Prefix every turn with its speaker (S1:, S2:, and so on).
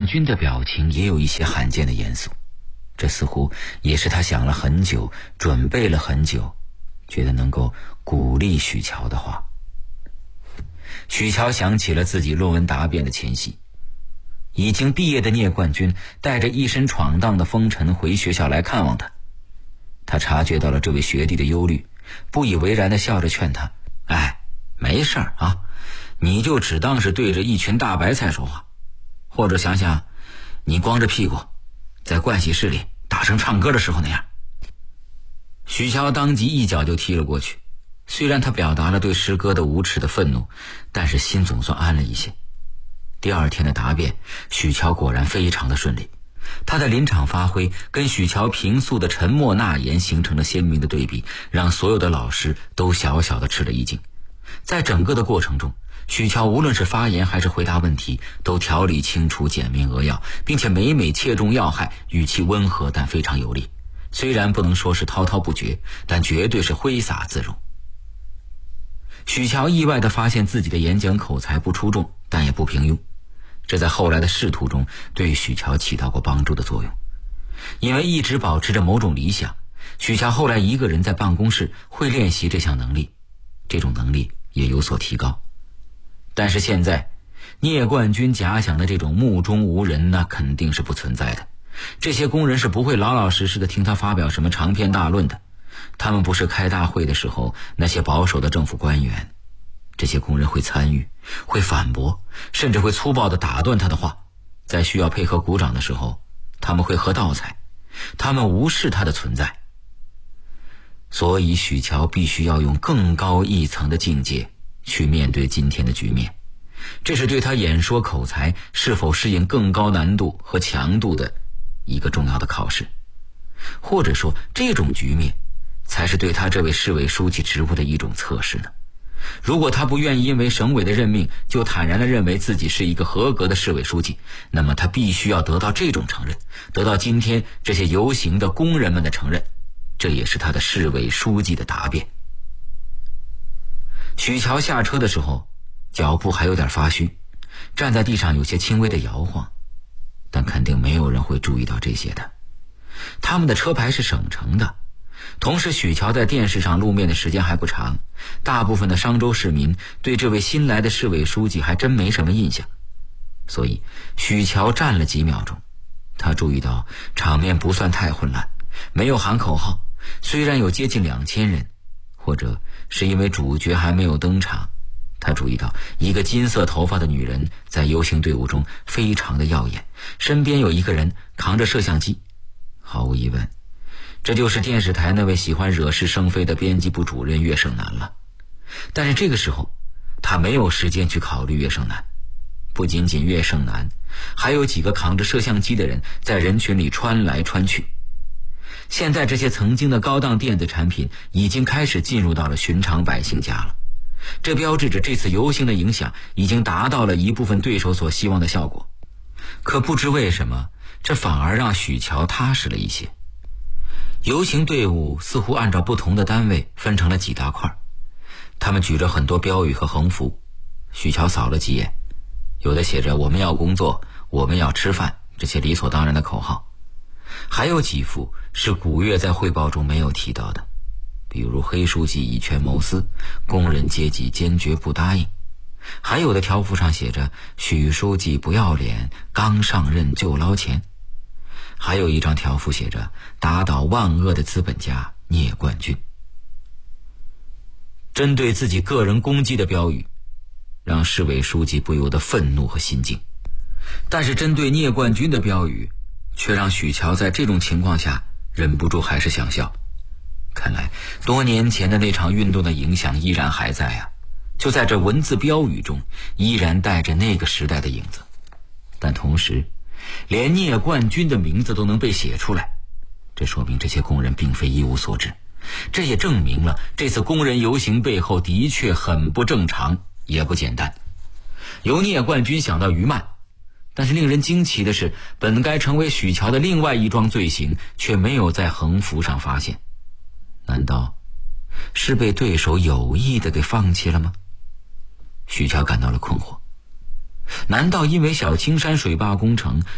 S1: 军的表情也有一些罕见的严肃，这似乎也是他想了很久，准备了很久，觉得能够鼓励许乔的话。许乔想起了自己论文答辩的前夕，已经毕业的聂冠军带着一身闯荡的风尘回学校来看望他。他察觉到了这位学弟的忧虑，不以为然地笑着劝他：没事儿啊，你就只当是对着一群大白菜说话，或者想想你光着屁股在盥洗室里大声唱歌的时候那样。许乔当即一脚就踢了过去，虽然他表达了对师哥的无耻的愤怒，但是心总算安了一些。第二天的答辩，许乔果然非常的顺利，他的临场发挥跟许乔平素的沉默纳言形成了鲜明的对比，让所有的老师都小小的吃了一惊。在整个的过程中，许乔无论是发言还是回答问题，都条理清楚，简明扼要，并且每每切中要害，语气温和但非常有力。虽然不能说是滔滔不绝，但绝对是挥洒自如。许乔意外地发现自己的演讲口才不出众，但也不平庸，这在后来的仕途中对许乔起到过帮助的作用。因为一直保持着某种理想，许乔后来一个人在办公室会练习这项能力，这种能力也有所提高。但是现在聂冠军假想的这种目中无人那肯定是不存在的，这些工人是不会老老实实的听他发表什么长篇大论的，他们不是开大会的时候那些保守的政府官员，这些工人会参与，会反驳，甚至会粗暴地打断他的话，在需要配合鼓掌的时候，他们会喝倒彩，他们无视他的存在。所以许乔必须要用更高一层的境界去面对今天的局面，这是对他演说口才是否适应更高难度和强度的一个重要的考试，或者说这种局面才是对他这位市委书记职务的一种测试呢。如果他不愿意因为省委的任命就坦然地认为自己是一个合格的市委书记，那么他必须要得到这种承认，得到今天这些游行的工人们的承认，这也是他的市委书记的答辩。许乔下车的时候脚步还有点发虚，站在地上有些轻微的摇晃，但肯定没有人会注意到这些的。他们的车牌是省城的，同时许乔在电视上露面的时间还不长，大部分的商州市民对这位新来的市委书记还真没什么印象。所以许乔站了几秒钟，他注意到场面不算太混乱，没有喊口号，虽然有接近2000人，或者是因为主角还没有登场，他注意到一个金色头发的女人在游行队伍中非常的耀眼，身边有一个人扛着摄像机，毫无疑问这就是电视台那位喜欢惹是生非的编辑部主任岳胜男了。但是这个时候他没有时间去考虑岳胜男，不仅仅岳胜男，还有几个扛着摄像机的人在人群里穿来穿去。现在这些曾经的高档电子产品已经开始进入到了寻常百姓家了，这标志着这次游行的影响已经达到了一部分对手所希望的效果。可不知为什么，这反而让许乔踏实了一些。游行队伍似乎按照不同的单位分成了几大块，他们举着很多标语和横幅，许乔扫了几眼，有的写着我们要工作，我们要吃饭，这些理所当然的口号，还有几幅是古月在汇报中没有提到的，比如黑书记以权谋私，工人阶级坚决不答应，还有的条幅上写着许书记不要脸，刚上任就捞钱，还有一张条幅写着打倒万恶的资本家聂冠军。针对自己个人攻击的标语让市委书记不由得愤怒和心惊，但是针对聂冠军的标语却让许乔在这种情况下忍不住还是想笑。看来多年前的那场运动的影响依然还在啊，就在这文字标语中依然带着那个时代的影子。但同时连聂冠军的名字都能被写出来，这说明这些工人并非一无所知，这也证明了这次工人游行背后的确很不正常，也不简单。由聂冠军想到于曼，但是令人惊奇的是，本该成为许乔的另外一桩罪行却没有在横幅上发现。难道是被对手有意的给放弃了吗？许乔感到了困惑。难道因为小青山水坝工程